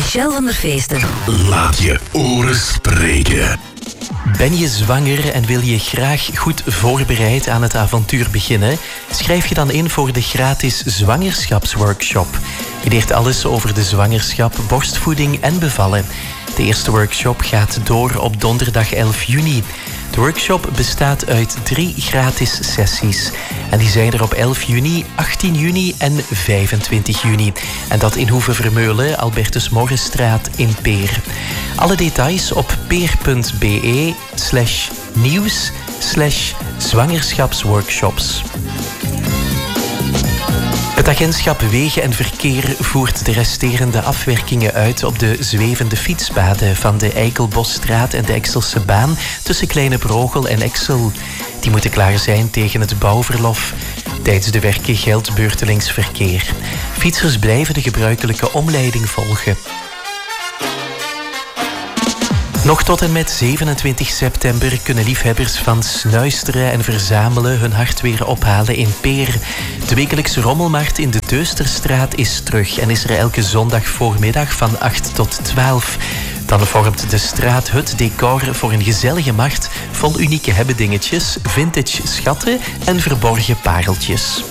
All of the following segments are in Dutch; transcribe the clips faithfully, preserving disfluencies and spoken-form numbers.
Michel van der Feesten. Laat je oren spreken. Ben je zwanger en wil je graag goed voorbereid aan het avontuur beginnen? Schrijf je dan in voor de gratis zwangerschapsworkshop. Je leert alles over de zwangerschap, borstvoeding en bevallen. De eerste workshop gaat door op donderdag elf juni. De workshop bestaat uit drie gratis sessies. En die zijn er op elf juni, achttien juni en vijfentwintig juni. En dat in Hoeve-Vermeulen, Albertus Morrestraat in Peer. Alle details op peer.be slash nieuws slash zwangerschapsworkshops. Het agentschap Wegen en Verkeer voert de resterende afwerkingen uit op de zwevende fietspaden van de Eikelbosstraat en de Exelse baan tussen Kleine Brogel en Exel. Die moeten klaar zijn tegen het bouwverlof. Tijdens de werken geldt beurtelings verkeer. Fietsers blijven de gebruikelijke omleiding volgen. Nog tot en met zevenentwintig september kunnen liefhebbers van snuisteren en verzamelen hun hart weer ophalen in Peer. De wekelijkse rommelmarkt in de Deusterstraat is terug en is er elke zondag voormiddag van acht tot twaalf. Dan vormt de straat het decor voor een gezellige markt vol unieke hebbedingetjes, vintage schatten en verborgen pareltjes.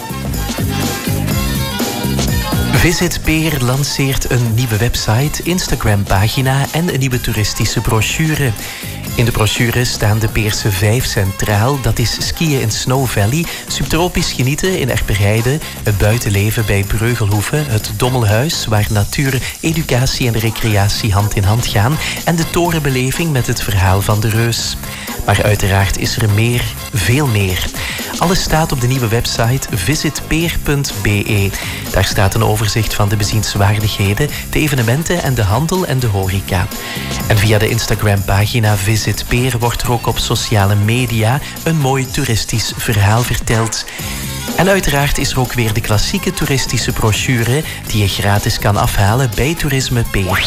Visit Peer lanceert een nieuwe website, Instagram-pagina en een nieuwe toeristische brochure. In de brochure staan de Peerse Vijf centraal. Dat is skiën in Snow Valley, subtropisch genieten in Erperheide, het buitenleven bij Breugelhoeve, het Dommelhuis, waar natuur, educatie en recreatie hand in hand gaan, en de torenbeleving met het verhaal van de reus. Maar uiteraard is er meer, veel meer. Alles staat op de nieuwe website visit peer punt be. Daar staat een overzicht van de bezienswaardigheden, de evenementen en de handel en de horeca. En via de Instagram-pagina Visit Peer wordt er ook op sociale media een mooi toeristisch verhaal verteld. En uiteraard is er ook weer de klassieke toeristische brochure die je gratis kan afhalen bij Toerisme Peer.